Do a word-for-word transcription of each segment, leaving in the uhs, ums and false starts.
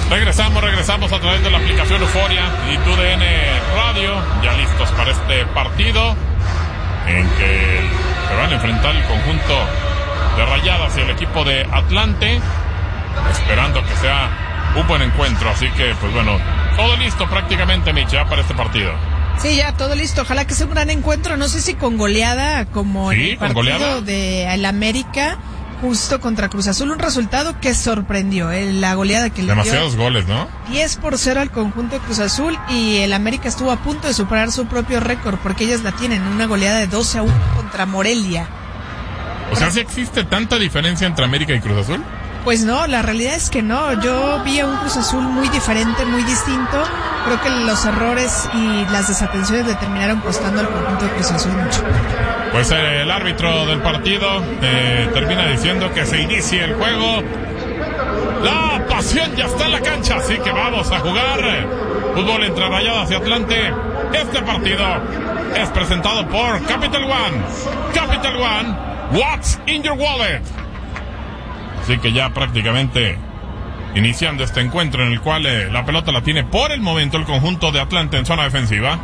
Regresamos, regresamos a través de la aplicación Euforia y T U D N Radio, ya listos para este partido en que se van a enfrentar el conjunto de Rayadas y el equipo de Atlante, esperando que sea un buen encuentro. Así que, pues bueno, todo listo prácticamente, Mitch, ya para este partido. Sí, ya todo listo. Ojalá que sea un gran encuentro. No sé si con goleada, como sí, en el partido de el América, justo contra Cruz Azul. Un resultado que sorprendió, eh, la goleada que le dio. Demasiados goles, ¿no? diez por cero al conjunto de Cruz Azul, y el América estuvo a punto de superar su propio récord, porque ellas la tienen, una goleada de doce a uno contra Morelia. O sea, ¿sí existe tanta diferencia entre América y Cruz Azul? Pues no, la realidad es que no. Yo vi a un Cruz Azul muy diferente, muy distinto. Creo que los errores y las desatenciones le terminaron costando al conjunto de Cruz Azul mucho. Pues eh, el árbitro del partido eh, termina diciendo que se inicie el juego. La pasión ya está en la cancha, así que vamos a jugar fútbol entre Rayadas y Atlante. Este partido es presentado por Capital One. Capital One, what's in your wallet? Así que ya prácticamente iniciando este encuentro en el cual eh, la pelota la tiene por el momento el conjunto de Atlante en zona defensiva.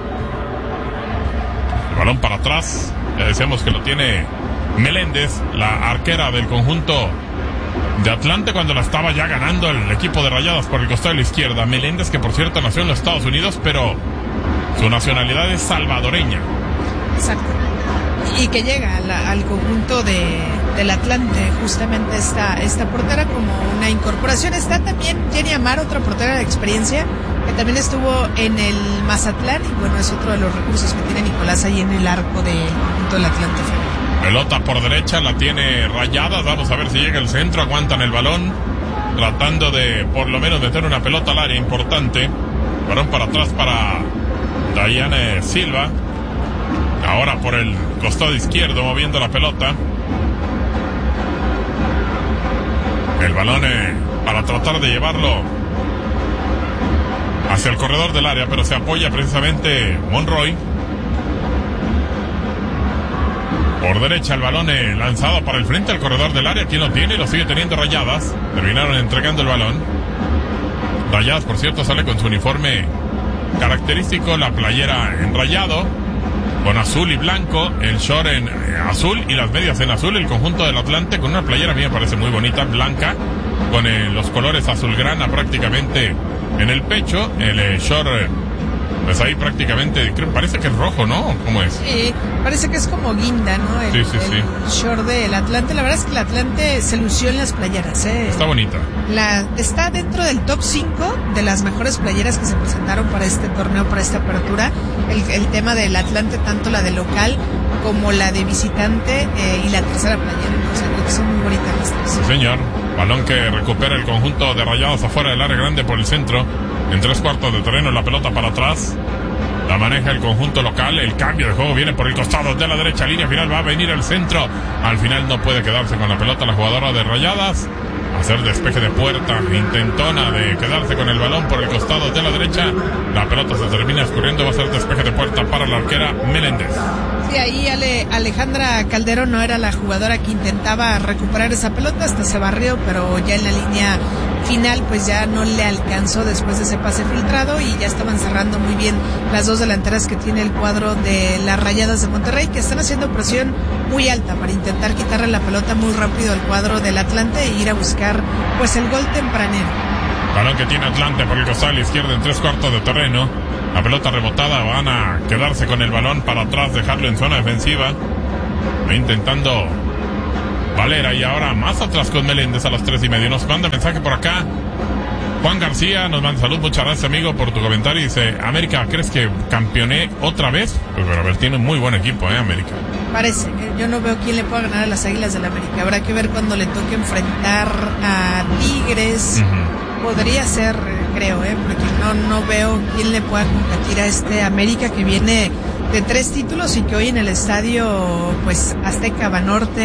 El balón para atrás, ya decíamos que lo tiene Meléndez, la arquera del conjunto de Atlante, cuando la estaba ya ganando el equipo de Rayadas por el costado de la izquierda. Meléndez, que por cierto nació en los Estados Unidos, pero su nacionalidad es salvadoreña. Exacto. Y que llega al, al conjunto de, del Atlante, justamente esta, esta portera como una incorporación. Está también Jenny Amar, otra portera de experiencia, que también estuvo en el Mazatlán, y bueno, es otro de los recursos que tiene Nicolás ahí en el arco del conjunto del Atlante. Pelota por derecha, la tiene Rayadas, vamos a ver si llega el centro, aguantan el balón, tratando de por lo menos meter una pelota al área importante. Balón para atrás para Dayane Silva. Ahora por el costado izquierdo moviendo la pelota. El balón eh, para tratar de llevarlo hacia el corredor del área, pero se apoya precisamente Monroy. Por derecha el balón eh, lanzado para el frente al corredor del área. Quien lo tiene y lo sigue teniendo Rayadas. Terminaron entregando el balón. Rayadas, por cierto, sale con su uniforme característico, la playera en rayado, con azul y blanco, el short en azul y las medias en azul. El conjunto del Atlante con una playera, a mí me parece muy bonita, blanca, con eh, los colores azulgrana prácticamente en el pecho. El eh, short, eh, pues ahí prácticamente, creo, parece que es rojo, ¿no? ¿Cómo es? Sí, parece que es como guinda, ¿no? El, sí, sí, sí. El short del Atlante. La verdad es que el Atlante se lució en las playeras, ¿eh? Está bonita. La, está dentro del top cinco de las mejores playeras que se presentaron para este torneo, para esta apertura. El, el tema del Atlante, tanto la de local como la de visitante, eh, y la tercera playera. O sea, creo que son muy bonitas las tres. Sí, señor. Balón que recupera el conjunto de Rayados afuera del área grande por el centro. En tres cuartos de terreno, la pelota para atrás. La maneja el conjunto local. El cambio de juego viene por el costado de la derecha. Línea final, va a venir el centro. Al final no puede quedarse con la pelota la jugadora de Rayadas. Hacer despeje de puerta. Intentona de quedarse con el balón por el costado de la derecha. La pelota se termina escurriendo. Va a ser despeje de puerta para la arquera Meléndez. Sí, ahí Ale, Alejandra Calderón no era la jugadora que intentaba recuperar esa pelota, hasta se barrió, pero ya en la línea final pues ya no le alcanzó después de ese pase filtrado, y ya estaban cerrando muy bien las dos delanteras que tiene el cuadro de las Rayadas de Monterrey, que están haciendo presión muy alta para intentar quitarle la pelota muy rápido al cuadro del Atlante e ir a buscar pues el gol tempranero. Balón que tiene Atlante por el costado a la izquierda en tres cuartos de terreno. La pelota rebotada, van a quedarse con el balón para atrás, dejarlo en zona defensiva. Va intentando Valera, y ahora más atrás con Meléndez a las tres y media. Nos manda mensaje por acá Juan García, nos manda salud, muchas gracias amigo por tu comentario. Dice, América, ¿crees que campeoné otra vez? Pues pero a ver, tiene un muy buen equipo, ¿eh, América? Parece, yo no veo quién le pueda ganar a las Águilas del América. Habrá que ver cuando le toque enfrentar a Tigres. Uh-huh. Podría ser, creo, ¿eh? Porque no, no veo quién le pueda competir a este América, que viene de tres títulos y que hoy en el estadio pues Azteca Banorte